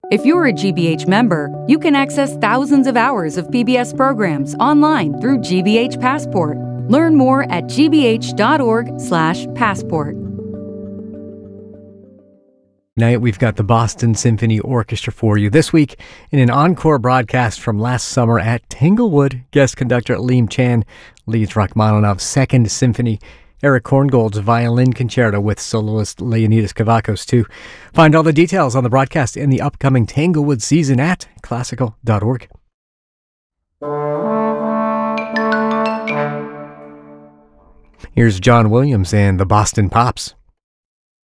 If you're a GBH member, you can access thousands of hours of PBS programs online through GBH Passport. Learn more at gbh.org/passport. Tonight, we've got the Boston Symphony Orchestra for you. This week, in an encore broadcast from last summer at Tanglewood, guest conductor Liam Chan leads Rachmaninoff's Second Symphony, Eric Korngold's Violin Concerto with soloist Leonidas Kavakos too. Find all the details on the broadcast in the upcoming Tanglewood season at classical.org. Here's John Williams and the Boston Pops.